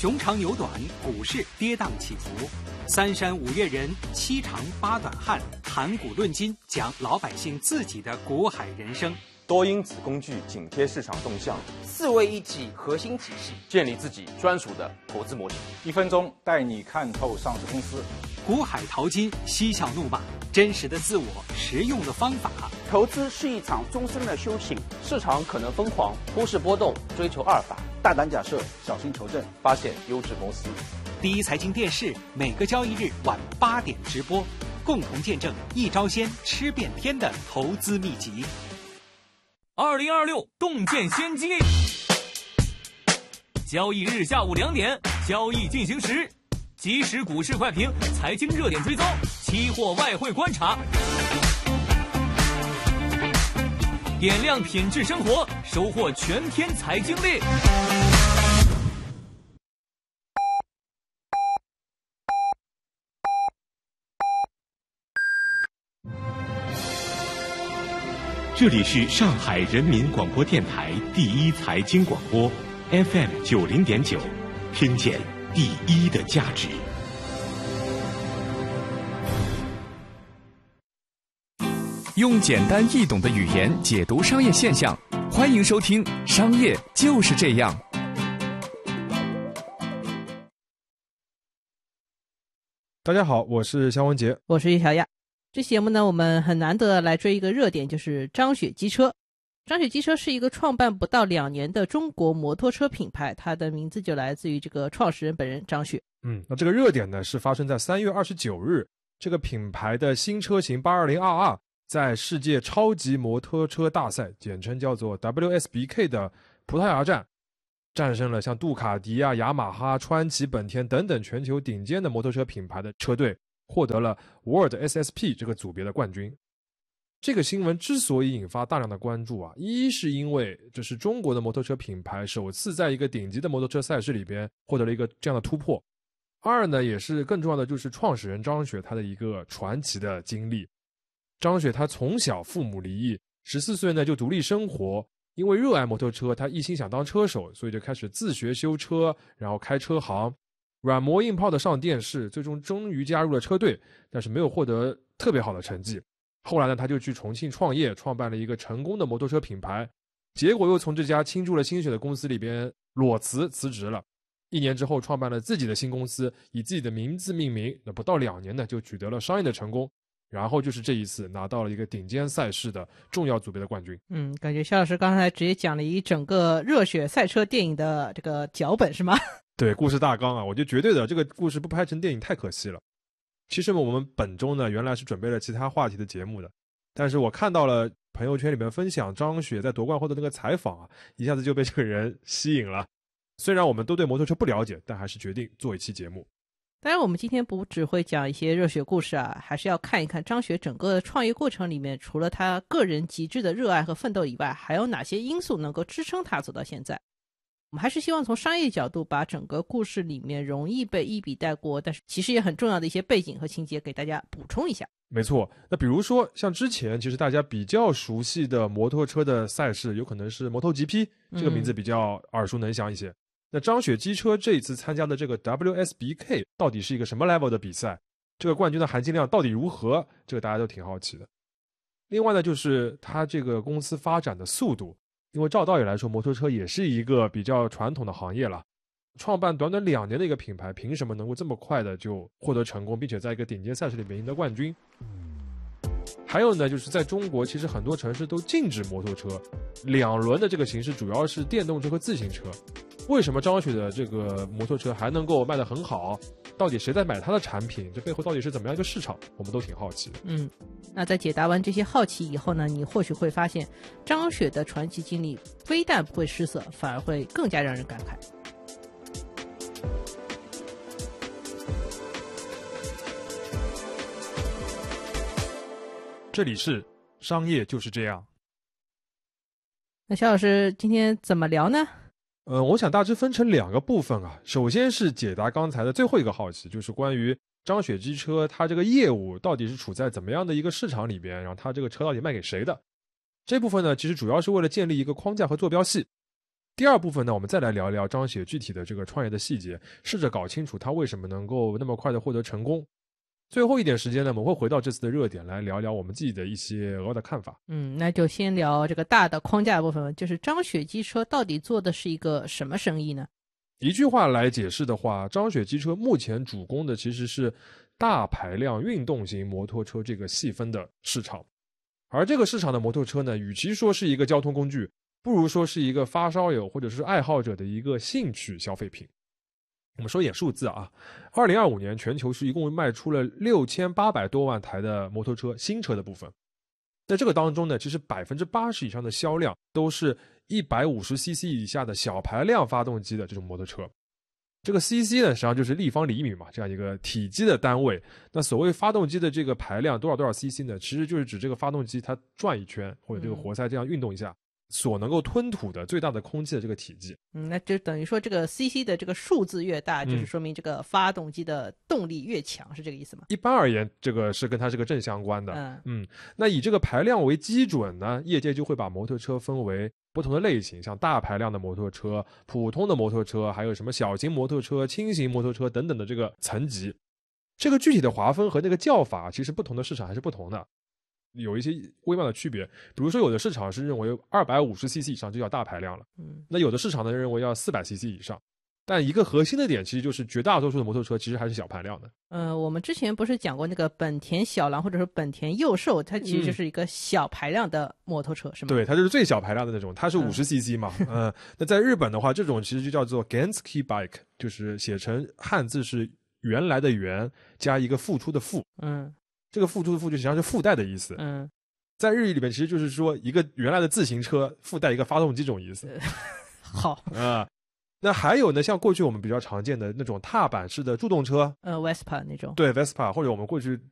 熊长牛短，股市跌宕起伏。三山五岳人，七长八短汉，谈股论金，讲老百姓自己的股海人生。 多因子工具紧贴市场动向 ，4位一体核心体系， 建立自己专属的投资模型。 1分钟带你看透上市公司。 股海淘金，嬉笑怒骂，真实的自我，实用的方法。 投资是一场终身的修行， 市场可能疯狂，忽视波动，追求阿尔法， 大胆假设，小心求证， 发现优质公司。 第一财经电视每个交易日晚8点直播，共同见证一招鲜吃遍天的投资秘籍。 2026洞见先机，交易日下午2点，交易进行时，即时股市快评，财经热点追踪，期货外汇观察，点亮品质生活，收获全天财经力。 这里是上海人民广播电台第一财经广播 FM90.9，听见第一的价值。 用简单易懂的语言解读商业现象，欢迎收听《商业就是这样》。 大家好，我是肖文杰， 我是叶小亚。这期节目呢，我们很难得来追一个热点，就是张雪机车。张雪机车是一个创办不到2年的中国摩托车品牌，它的名字就来自于这个创始人本人张雪。 那这个热点呢，是发生在3月29日，这个品牌的新车型 820RR 在世界超级摩托车大赛，简称叫做 WSBK 的葡萄牙站，战胜了像杜卡迪啊、雅马哈、川崎、本田等等全球顶尖的摩托车品牌的车队，获得了 World SSP 这个组别的冠军。这个新闻之所以引发大量的关注啊，一是因为这是中国的摩托车品牌首次在一个顶级的摩托车赛事里边获得了一个这样的突破，二呢也是更重要的就是创始人张雪他的一个传奇的经历。张雪他从小父母离异，14岁呢就独立生活，因为热爱摩托车，他一心想当车手，所以就开始自学修车，然后开车行，软磨硬泡的上电视，最终终于加入了车队，但是没有获得特别好的成绩。后来呢，他就去重庆创业，创办了一个成功的摩托车品牌，结果又从这家倾注了心血的公司里边裸辞职了。1年之后创办了自己的新公司，以自己的名字命名，那不到2年呢就取得了商业的成功，然后就是这一次拿到了一个顶尖赛事的重要组别的冠军。 感觉肖老师刚才直接讲了一整个热血赛车电影的这个脚本是吗？ 对，故事大纲啊，我觉得绝对的，这个故事不拍成电影太可惜了。其实我们本周呢原来是准备了其他话题的节目的，但是我看到了朋友圈里面分享张雪在夺冠后的那个采访啊，一下子就被这个人吸引了。虽然我们都对摩托车不了解，但还是决定做一期节目。 当然我们今天不只会讲一些热血故事啊，还是要看一看张雪整个创业过程里面，除了他个人极致的热爱和奋斗以外，还有哪些因素能够支撑他走到现在。我们还是希望从商业角度把整个故事里面容易被一笔带过，但是其实也很重要的一些背景和情节给大家补充一下。 没错，那比如说像之前其实大家比较熟悉的摩托车的赛事，有可能是摩托 GP， 这个名字比较耳熟能详一些。那张雪机车这一次参加的这个 WSBK 到底是一个什么 level 的比赛，这个冠军的含金量到底如何，这个大家都挺好奇的。另外呢，就是它这个公司发展的速度，因为照道理来说摩托车也是一个比较传统的行业了，创办短短2年的一个品牌，凭什么能够这么快的就获得成功，并且在一个顶尖赛事里面赢得冠军。还有呢，就是在中国其实很多城市都禁止摩托车，2轮的这个形式主要是电动车和自行车。为什么张雪的这个摩托车还能够卖得很好？到底谁在买它的产品？这背后到底是怎么样一个市场？我们都挺好奇的。 那在解答完这些好奇以后呢，你或许会发现张雪的传奇经历非但不会失色，反而会更加让人感慨。 这里是商业就是这样。 那肖老师今天怎么聊呢？ 我想大致分成2个部分啊。首先是解答刚才的最后一个好奇，就是关于张雪机车它这个业务到底是处在怎么样的一个市场里边，然后它这个车到底卖给谁的。这部分呢，其实主要是为了建立一个框架和坐标系。 第二部分呢，我们再来聊一聊张雪具体的这个创业的细节，试着搞清楚他为什么能够那么快的获得成功。最后一点时间呢，我们会回到这次的热点来聊聊我们自己的一些额外的看法。 那就先聊这个大的框架部分，就是张雪机车到底做的是一个什么生意呢？ 一句话来解释的话，张雪机车目前主攻的其实是大排量运动型摩托车这个细分的市场。而这个市场的摩托车呢，与其说是一个交通工具，不如说是一个发烧友或者是爱好者的一个兴趣消费品。我们说一点数字啊，2025年全球是一共卖出了6800多万台的摩托车，新车的部分。在这个当中呢，其实80%以上的销量都是150cc 以下的小排量发动机的这种摩托车。这个 cc 呢，实际上就是立方厘米嘛，这样一个体积的单位。那所谓发动机的这个排量多少 cc 呢，其实就是指这个发动机它转一圈，或者这个活塞这样运动一下，所能够吞吐的最大的空气的这个体积。 那就等于说这个 cc 的这个数字越大，就是说明这个发动机的动力越强，是这个意思吗？ 一般而言，这个是跟它是个正相关的。那以这个排量为基准呢，业界就会把摩托车分为不同的类型，像大排量的摩托车、普通的摩托车，还有什么小型摩托车、轻型摩托车等等的这个层级。这个具体的划分和那个叫法，其实不同的市场还是不同的，有一些微妙的区别。比如说有的市场是认为 250cc 以上就叫大排量了，那有的市场呢认为要 400cc 以上。但一个核心的点其实就是绝大多数的摩托车其实还是小排量的。 我们之前不是讲过那个本田小狼或者说本田幼兽，它其实就是一个小排量的摩托车，是吗？ 对，它就是最小排量的那种，它是 50cc 嘛。那在日本的话，这种其实就叫做 Gensuke bike， 就是写成汉字是原来的原加一个付出的付。这个付出的付就实际上是附带的意思。在日语里面其实就是说一个原来的自行车附带一个发动机这种意思。 好那还有呢，像过去我们比较常见的那种踏板式的助动车， Vespa 那种。 对 Vespa， 或者我们过去